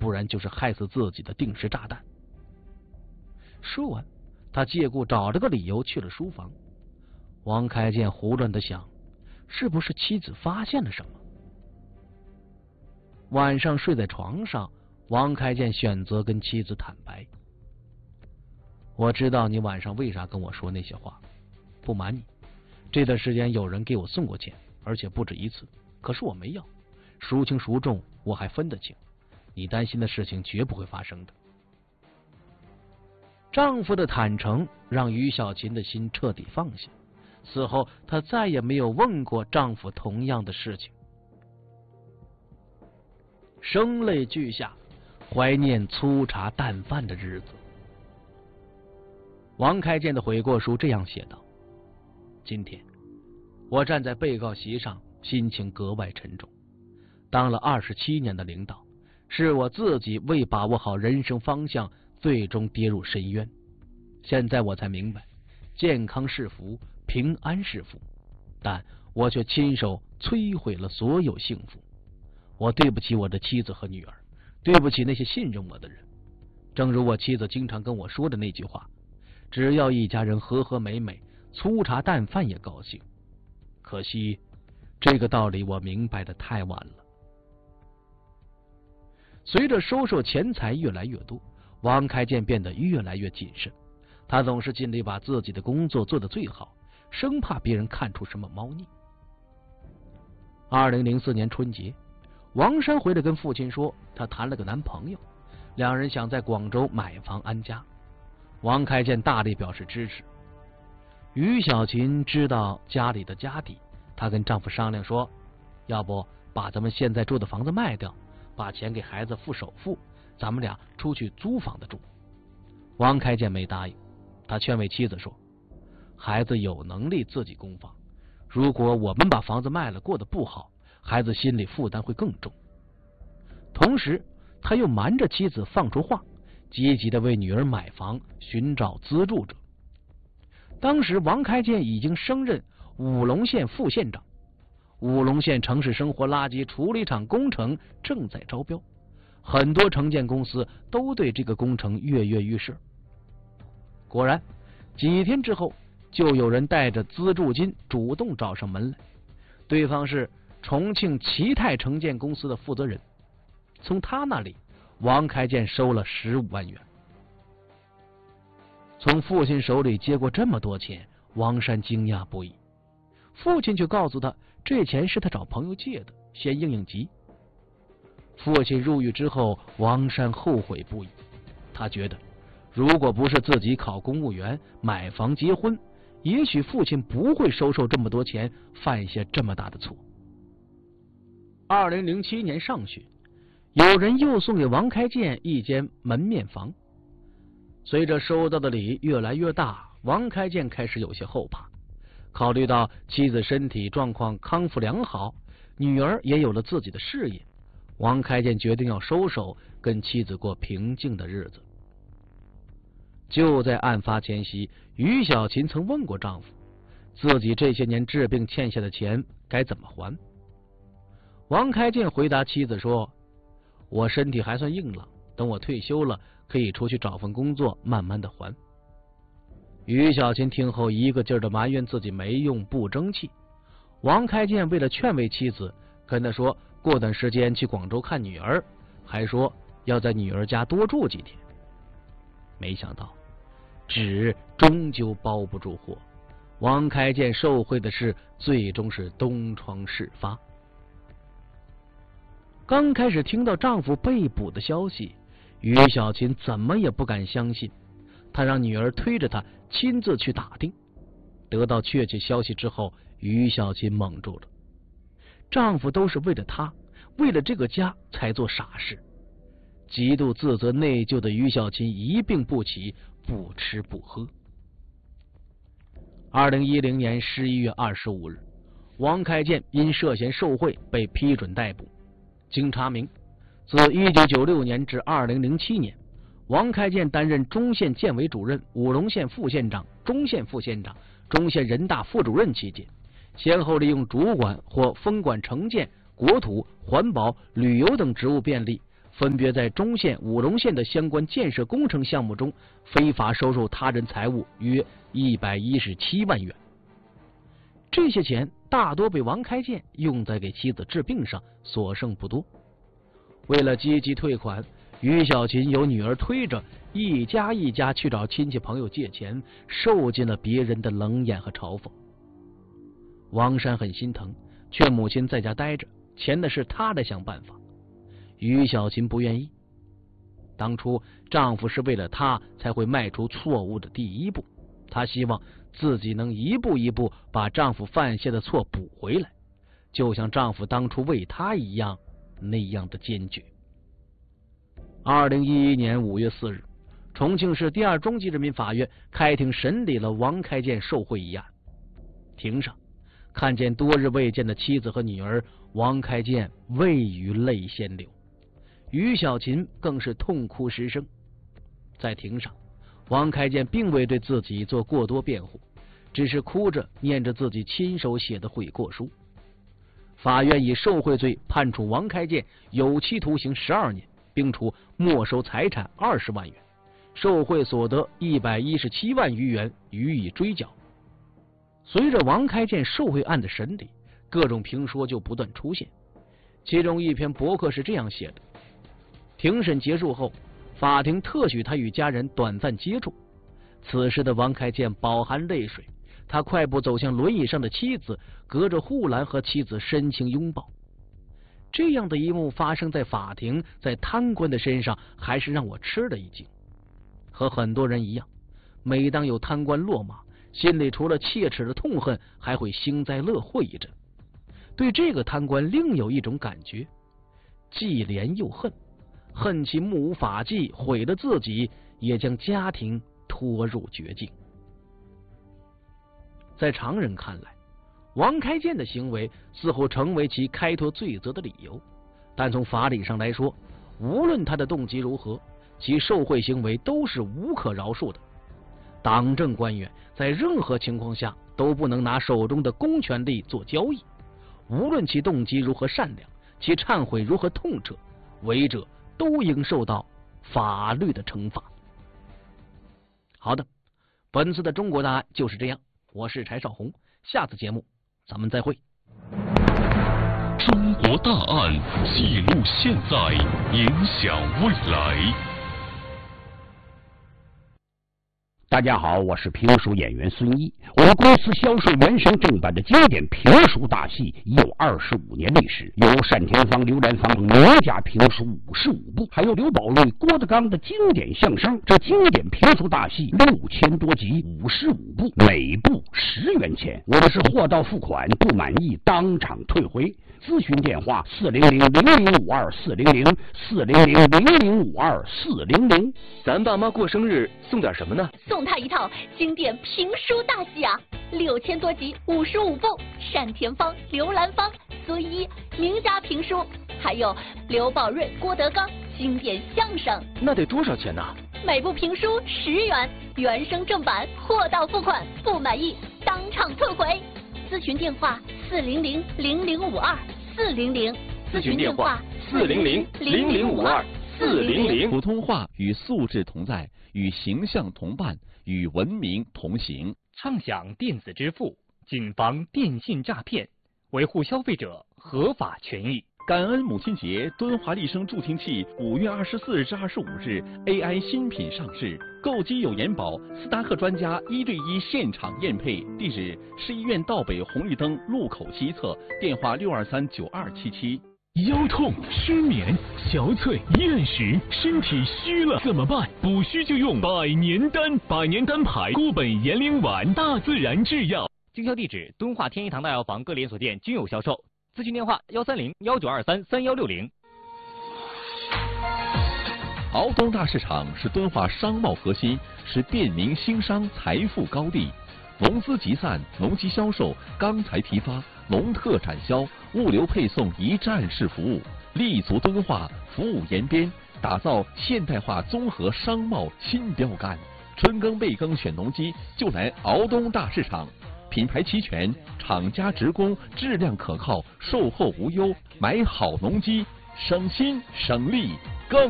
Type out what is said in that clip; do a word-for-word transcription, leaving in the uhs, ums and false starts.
不然就是害死自己的定时炸弹。说完，他借故找了个理由去了书房。王开建胡乱的想，是不是妻子发现了什么？晚上睡在床上，王开建选择跟妻子坦白：我知道你晚上为啥跟我说那些话，不瞒你，这段时间有人给我送过钱，而且不止一次，可是我没要，孰轻孰重我还分得清，你担心的事情绝不会发生的。丈夫的坦诚让于小琴的心彻底放下，此后她再也没有问过丈夫同样的事情。声泪俱下，怀念粗茶淡饭的日子。王开建的悔过书这样写道：今天我站在被告席上，心情格外沉重。当了二十七年的领导，是我自己未把握好人生方向，最终跌入深渊。现在我才明白，健康是福，平安是福，但我却亲手摧毁了所有幸福。我对不起我的妻子和女儿，对不起那些信任我的人。正如我妻子经常跟我说的那句话，只要一家人和和美美，粗茶淡饭也高兴。可惜这个道理我明白的太晚了。随着收受钱财越来越多，王开建变得越来越谨慎。他总是尽力把自己的工作做得最好，生怕别人看出什么猫腻。二零零四年春节，王珊回来跟父亲说，她谈了个男朋友，两人想在广州买房安家。王开建大力表示支持。于小琴知道家里的家底，她跟丈夫商量说，要不把咱们现在住的房子卖掉，把钱给孩子付首付，咱们俩出去租房子住。王开建没答应，他劝慰妻子说，孩子有能力自己供房，如果我们把房子卖了，过得不好，孩子心理负担会更重。同时他又瞒着妻子放出话，积极的为女儿买房，寻找资助者。当时王开建已经升任武隆县副县长，武隆县城市生活垃圾处理厂工程正在招标，很多城建公司都对这个工程跃跃欲试。果然几天之后，就有人带着资助金主动找上门来，对方是重庆齐泰城建公司的负责人。从他那里，王开建收了十五万元。从父亲手里接过这么多钱，王珊惊讶不已。父亲却告诉他，这钱是他找朋友借的，先应应急。父亲入狱之后，王珊后悔不已。他觉得，如果不是自己考公务员、买房、结婚，也许父亲不会收受这么多钱，犯下这么大的错。二零零七年上旬，有人又送给王开建一间门面房。随着收到的礼越来越大，王开建开始有些后怕。考虑到妻子身体状况康复良好，女儿也有了自己的事业，王开建决定要收手，跟妻子过平静的日子。就在案发前夕，于小琴曾问过丈夫，自己这些年治病欠下的钱该怎么还。王开建回答妻子说，我身体还算硬朗，等我退休了，可以出去找份工作，慢慢的还。于小琴听后一个劲儿的埋怨自己没用，不争气。王开建为了劝慰妻子，跟他说过段时间去广州看女儿，还说要在女儿家多住几天。没想到纸终究包不住火，王开建受贿的事最终是东窗事发。刚开始听到丈夫被捕的消息，于小琴怎么也不敢相信，她让女儿推着她亲自去打听。得到确切消息之后，于小琴懵住了。丈夫都是为了她，为了这个家才做傻事。极度自责内疚的于小琴一病不起，不吃不喝。二零一零年十一月二十五日，王开建因涉嫌受贿被批准逮捕。经查明，自一九九六年至二零零七年，王开建担任中县建委主任、武隆县副县长、中县副县长、中县人大副主任期间，先后利用主管或分管城建、国土、环保、旅游等职务便利， 分别在中县、武隆县的相关建设工程项目中非法收受他人财物约一百一十七万元。这些钱大多被王开建用在给妻子治病上，所剩不多。为了积极退款，于小琴由女儿推着一家一家去找亲戚朋友借钱，受尽了别人的冷眼和嘲讽。王山很心疼，劝母亲在家待着，钱的事她来想办法。于小琴不愿意，当初丈夫是为了她才会迈出错误的第一步，她希望自己能一步一步把丈夫犯下的错补回来，就像丈夫当初为她一样，那样的坚决。二零一一年五月四日，重庆市第二中级人民法院开庭审理了王开建受贿一案。庭上看见多日未见的妻子和女儿，王开建未语泪先流，于小琴更是痛哭失声。在庭上，王开建并未对自己做过多辩护，只是哭着念着自己亲手写的悔过书。法院以受贿罪判处王开建有期徒刑十二年，并处没收财产二十万元，受贿所得一百一十七万余元予以追缴。随着王开建受贿案的审理，各种评说就不断出现。其中一篇博客是这样写的：庭审结束后，法庭特许他与家人短暂接触。此时的王开建饱含泪水，他快步走向轮椅上的妻子，隔着护栏和妻子深情拥抱。这样的一幕发生在法庭，在贪官的身上，还是让我吃了一惊。和很多人一样，每当有贪官落马，心里除了切齿的痛恨，还会幸灾乐祸一阵。对这个贪官另有一种感觉，既怜又恨，恨其目无法纪，毁了自己，也将家庭拖入绝境。在常人看来，王开建的行为似乎成为其开脱罪责的理由，但从法理上来说，无论他的动机如何，其受贿行为都是无可饶恕的。党政官员在任何情况下都不能拿手中的公权力做交易，无论其动机如何善良，其忏悔如何痛彻，违者都应受到法律的惩罚。好的，本次的中国大案就是这样，我是柴少红，下次节目咱们再会。 中国大案记录现在，影响未来。 大家好，我是评书演员孙一。我们公司销售原声正版的经典评书大戏已有二十五年历史，有单田芳、刘兰芳名家评书五十五部，还有刘宝瑞、郭德纲的经典相声。这经典评书大戏六千多集，五十五部，每部十元钱。我们是货到付款，不满意当场退回。咨询电话：四零零零零五二四零零四零零零零五二四零零。 咱爸妈过生日送点什么呢？ 送他一套经典评书大戏啊，六千多集，五十五部，单田芳、刘兰芳、孙一名家评书，还有刘宝瑞、郭德纲经典相声。 那得多少钱呢？ 每部评书十元，原声正版，货到付款，不满意当场退回。咨询电话：四零零零零五二四零零。 咨询电话：四零零零零五二四零零。 普通话与素质同在，与形象同伴，与文明同行。 畅享电子支付，谨防电信诈骗，维护消费者合法权益。 感恩母亲节，敦华丽声助听器五月二十四日至二十五日 A I 新品上市，购机有延保，斯达克专家一对一现场验配。地址：市医院道北红绿灯路口西侧，电话六二三九二七七。 腰痛、失眠、憔悴、厌食，身体虚了怎么办？补虚就用百年丹，百年丹牌固本延龄丸，大自然制药。 经销地址：敦化天一堂大药房各连锁店均有销售。咨询电话：幺三零幺九二三三幺六零。 敖东大市场是敦化商贸核心，是便民兴商财富高地。农资集散、农机销售、钢材批发、农特产销、物流配送一站式服务，立足敦化，服务延边，打造现代化综合商贸新标杆。春耕备耕选农机，就来敖东大市场。品牌齐全，厂家直供，质量可靠，售后无忧，买好农机，省心省力。